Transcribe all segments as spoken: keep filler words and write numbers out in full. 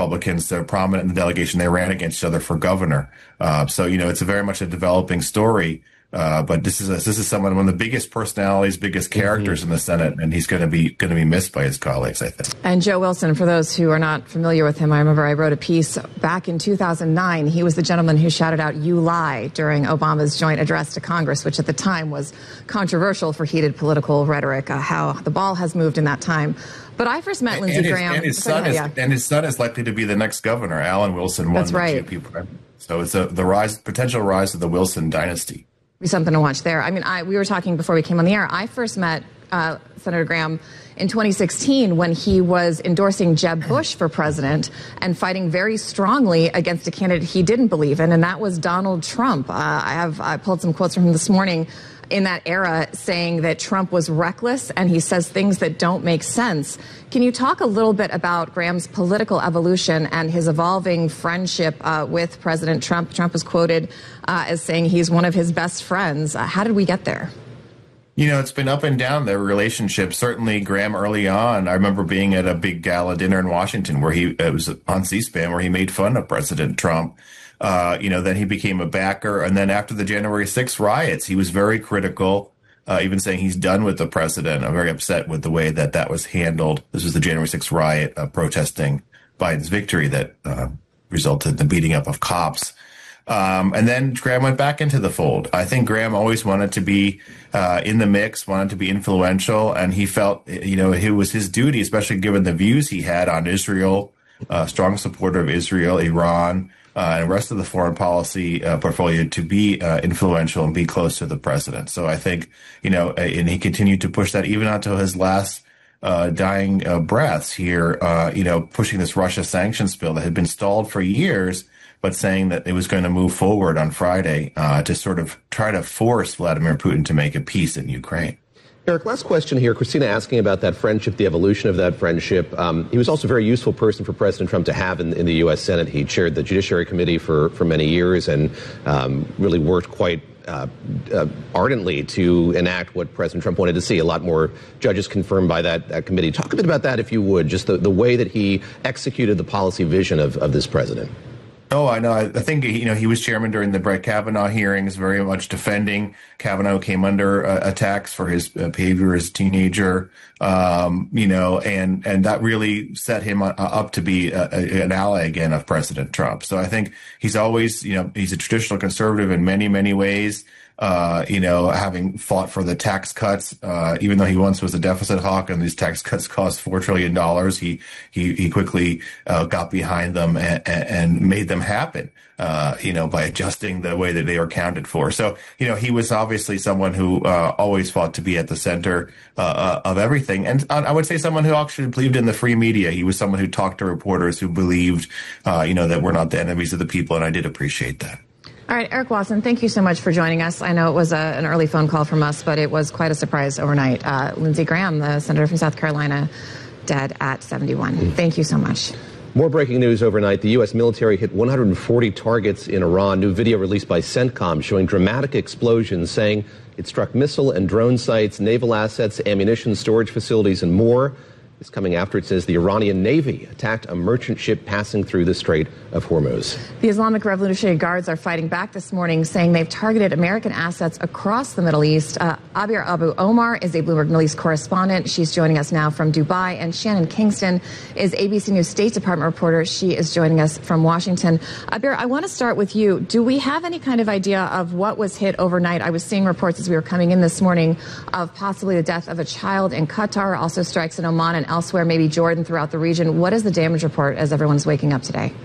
Republicans that are prominent in the delegation. They ran against each other for governor. Uh, so, you know, it's a very much a developing story. Uh, but this is a, this is someone, one of the biggest personalities, biggest characters mm-hmm. in the Senate, and he's going to be going to be missed by his colleagues, I think. And Joe Wilson, for those who are not familiar with him, I remember I wrote a piece back in two thousand nine. He was the gentleman who shouted out "You lie" during Obama's joint address to Congress, which at the time was controversial for heated political rhetoric. Uh, how the ball has moved in that time. But I first met Lindsey and his, Graham. And his, son is, yeah. and his son is likely to be the next governor. Alan Wilson won That's the right. G O P primary. So it's a, the rise, potential rise of the Wilson dynasty. Be something to watch there. I mean, I, we were talking before we came on the air. I first met uh, Senator Graham in twenty sixteen when he was endorsing Jeb Bush for president and fighting very strongly against a candidate he didn't believe in, and that was Donald Trump. Uh, I have I pulled some quotes from him this morning in that era saying that Trump was reckless and he says things that don't make sense. Can you talk a little bit about Graham's political evolution and his evolving friendship uh, with President Trump? Trump is quoted uh, as saying he's one of his best friends. Uh, how did we get there? You know, it's been up and down, their relationship. Certainly, Graham early on, I remember being at a big gala dinner in Washington where he, it was on C-SPAN, where he made fun of President Trump. Uh, you know, then he became a backer. And then after the January sixth riots, he was very critical, uh, even saying he's done with the president. I'm very upset with the way that that was handled. This was the January sixth riot uh, protesting Biden's victory that uh, resulted in the beating up of cops. Um, and then Graham went back into the fold. I think Graham always wanted to be uh, in the mix, wanted to be influential, and he felt, you know, it was his duty, especially given the views he had on Israel, uh, strong supporter of Israel, Iran, uh, and the rest of the foreign policy uh, portfolio, to be uh, influential and be close to the president. So I think, you know, and he continued to push that even until his last uh, dying uh, breaths here, uh, you know, pushing this Russia sanctions bill that had been stalled for years, but saying that it was going to move forward on Friday uh, to sort of try to force Vladimir Putin to make a peace in Ukraine. Eric, last question here. Christina asking about that friendship, the evolution of that friendship. Um, he was also a very useful person for President Trump to have in, in the U S Senate. He chaired the Judiciary Committee for, for many years and um, really worked quite uh, uh, ardently to enact what President Trump wanted to see. A lot more judges confirmed by that, that committee. Talk a bit about that, if you would, just the, the way that he executed the policy vision of, of this president. Oh, I know. I think, you know, he was chairman during the Brett Kavanaugh hearings, very much defending. Kavanaugh came under uh, attacks for his uh, behavior as a teenager, um, you know, and, and that really set him uh, up to be a, a, an ally again of President Trump. So I think he's always, you know, he's a traditional conservative in many, many ways. Uh, you know, having fought for the tax cuts, uh, even though he once was a deficit hawk and these tax cuts cost four trillion dollars, he, he, he quickly, uh, got behind them and, and made them happen, uh, you know, by adjusting the way that they were accounted for. So, you know, he was obviously someone who, uh, always fought to be at the center, uh, of everything. And I would say someone who actually believed in the free media. He was someone who talked to reporters who believed, uh, you know, that we're not the enemies of the people. And I did appreciate that. All right, Eric Wasson, thank you so much for joining us. I know it was a, an early phone call from us, but it was quite a surprise overnight. Uh, Lindsey Graham, the senator from South Carolina, dead at seventy-one. Mm. Thank you so much. More breaking news overnight. The U S military hit one hundred forty targets in Iran. New video released by CENTCOM showing dramatic explosions, saying it struck missile and drone sites, naval assets, ammunition storage facilities, and more. This coming after it says the Iranian Navy attacked a merchant ship passing through the Strait of Hormuz. The Islamic Revolutionary Guards are fighting back this morning, saying they've targeted American assets across the Middle East. Uh, Abir Abu Omar is a Bloomberg Middle East correspondent. She's joining us now from Dubai. And Shannon Kingston is A B C News State Department reporter. She is joining us from Washington. Abir, I want to start with you. Do we have any kind of idea of what was hit overnight? I was seeing reports as we were coming in this morning of possibly the death of a child in Qatar, also strikes in Oman and elsewhere, maybe Jordan, throughout the region. What is the damage report as everyone's waking up today?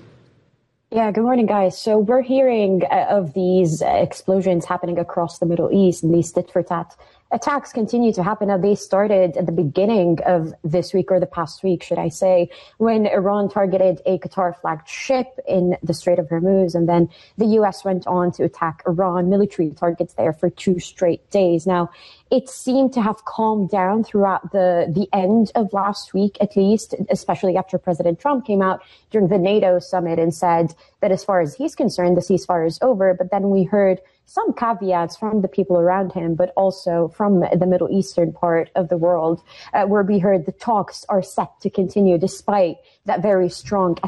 Yeah, good morning, guys. So we're hearing uh, of these uh, explosions happening across the Middle East, and these tit-for-tat attacks continue to happen. Now, they started at the beginning of this week, or the past week, should I say, when Iran targeted a Qatar-flagged ship in the Strait of Hormuz, and then the U S went on to attack Iran military targets there for two straight days. Now, it seemed to have calmed down throughout the, the end of last week, at least, especially after President Trump came out during the NATO summit and said that as far as he's concerned, the ceasefire is over. But then we heard some caveats from the people around him, but also from the Middle Eastern part of the world, uh, where we heard the talks are set to continue despite that very strong